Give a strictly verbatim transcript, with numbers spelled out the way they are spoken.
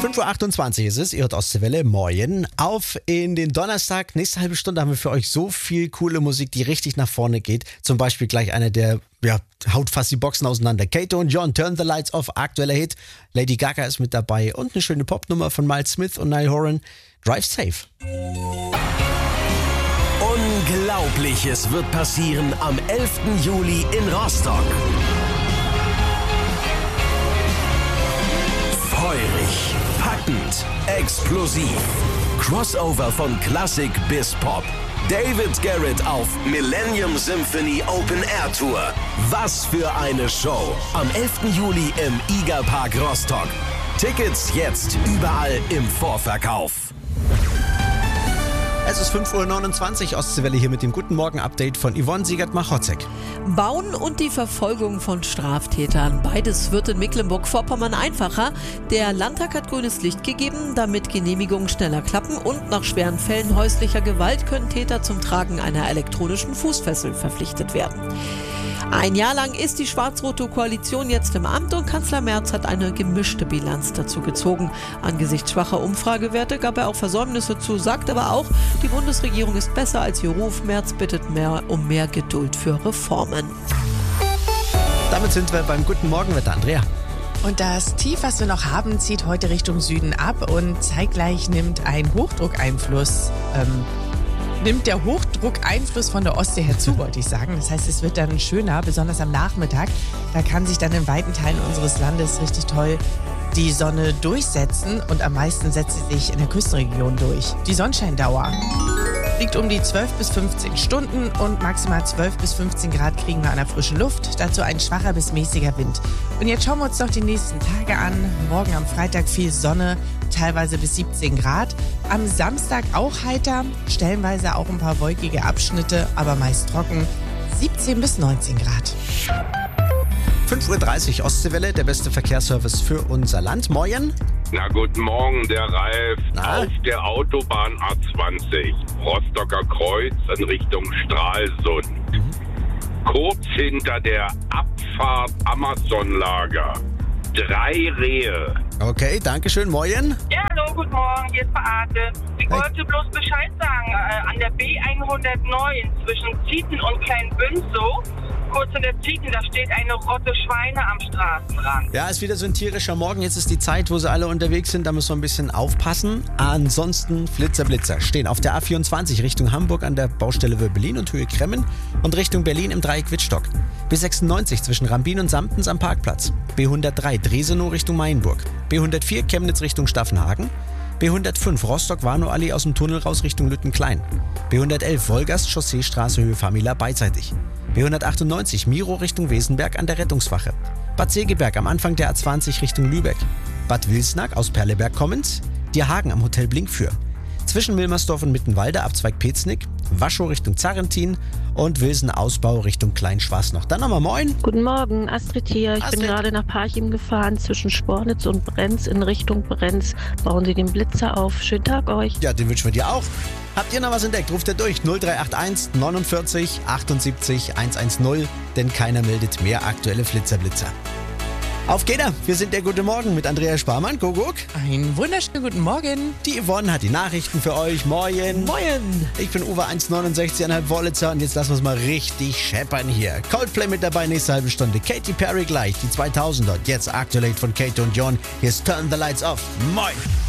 fünf Uhr achtundzwanzig ist es, ihr hört Ostseewelle, moin. Auf in den Donnerstag, nächste halbe Stunde haben wir für euch so viel coole Musik, die richtig nach vorne geht. Zum Beispiel gleich eine der, ja, haut fast die Boxen auseinander. Kato und John, Turn the Lights Off, aktueller Hit. Lady Gaga ist mit dabei und eine schöne Popnummer von Miles Smith und Niall Horan, Drive Safe. Unglaubliches wird passieren am elften Juli in Rostock. Feurig, packend, explosiv. Crossover von Klassik bis Pop. David Garrett auf Millennium Symphony Open Air Tour. Was für eine Show. Am elften Juli im Iga Park Rostock. Tickets jetzt überall im Vorverkauf. Es ist fünf Uhr neunundzwanzig, Ostseewelle hier mit dem Guten Morgen-Update von Yvonne Siegert-Machotzek. Bauen und die Verfolgung von Straftätern. Beides wird in Mecklenburg-Vorpommern einfacher. Der Landtag hat grünes Licht gegeben, damit Genehmigungen schneller klappen und nach schweren Fällen häuslicher Gewalt können Täter zum Tragen einer elektronischen Fußfessel verpflichtet werden. Ein Jahr lang ist die schwarz-rote Koalition jetzt im Amt und Kanzler Merz hat eine gemischte Bilanz dazu gezogen. Angesichts schwacher Umfragewerte gab er auch Versäumnisse zu, sagt aber auch, die Bundesregierung ist besser als ihr Ruf. Merz bittet mehr um mehr Geduld für Reformen. Damit sind wir beim Guten Morgenwetter, Andrea. Und das Tief, was wir noch haben, zieht heute Richtung Süden ab und zeitgleich nimmt ein Hochdruckeinfluss ähm, nimmt der Hochdruckeinfluss von der Ostsee herzu, wollte ich sagen. Das heißt, es wird dann schöner, besonders am Nachmittag. Da kann sich dann in weiten Teilen unseres Landes richtig toll die Sonne durchsetzen und am meisten setzt sie sich in der Küstenregion durch. Die Sonnenscheindauer liegt um die zwölf bis fünfzehn Stunden und maximal zwölf bis fünfzehn Grad kriegen wir an der frischen Luft. Dazu ein schwacher bis mäßiger Wind. Und jetzt schauen wir uns noch die nächsten Tage an. Morgen am Freitag viel Sonne, teilweise bis siebzehn Grad. Am Samstag auch heiter, stellenweise auch ein paar wolkige Abschnitte, aber meist trocken. siebzehn bis neunzehn Grad. fünf Uhr dreißig, Ostseewelle, der beste Verkehrsservice für unser Land. Moin. Na, guten Morgen, der Ralf. Na? Auf der Autobahn A zwanzig, Rostocker Kreuz in Richtung Stralsund. Mhm. Kurz hinter der Abfahrt Amazon-Lager. Drei Rehe. Okay, danke schön. Moin. Ja, hallo, guten Morgen, hier ist Beate. Ich Hey. wollte bloß Bescheid sagen, äh, an der B hundertneun zwischen Zieten und Kleinbünsow, kurz hinter Zieten, da steht eine rotte Schweine am Straßenrand. Ja, ist wieder so ein tierischer Morgen. Jetzt ist die Zeit, wo sie alle unterwegs sind. Da müssen wir ein bisschen aufpassen. Ansonsten Flitzer, Blitzer stehen auf der A vierundzwanzig Richtung Hamburg an der Baustelle Wörbelin und Höhe Kremmen und Richtung Berlin im Dreieck Wittstock. B sechsundneunzig zwischen Rambin und Samtens am Parkplatz. B hundertdrei Dresenow Richtung Mainburg. B hundertvier Chemnitz Richtung Staffenhagen. B hundertfünf Rostock-Warnow-Allee aus dem Tunnel raus Richtung Lüttenklein. B hundertelf Wolgast Chausseestraße Höhe Famila beidseitig. B hundertachtundneunzig Miro Richtung Wesenberg an der Rettungswache. Bad Segeberg am Anfang der A zwanzig Richtung Lübeck. Bad Wilsnack aus Perleberg kommend. Dierhagen am Hotel Blinkfür. Zwischen Wilmersdorf und Mittenwalde Abzweig Petznick. Waschow Richtung Zarrentin und Wilsen-Ausbau Richtung Kleinschwarsnoch. Dann nochmal moin. Guten Morgen, Astrid hier. Ich Astrid. bin gerade nach Parchim gefahren, zwischen Spornitz und Brenz in Richtung Brenz. Bauen Sie den Blitzer auf. Schönen Tag euch. Ja, den wünschen wir dir auch. Habt ihr noch was entdeckt? Ruft ihr durch null drei acht eins neunundvierzig achtundsiebzig hundertzehn, denn keiner meldet mehr aktuelle Flitzerblitzer. Auf geht er. Wir sind der Gute Morgen mit Andrea Sparmann. Kuckuck. Einen wunderschönen guten Morgen. Die Yvonne hat die Nachrichten für euch. Moin. Moin. Ich bin Uwe eins neunundsechzig Komma fünf Wollitzer und jetzt lassen wir es mal richtig scheppern hier. Coldplay mit dabei, nächste halbe Stunde. Katy Perry gleich, die zweitausender. Jetzt aktuell von Kato und John. Hier ist Turn the Lights Off. Moin.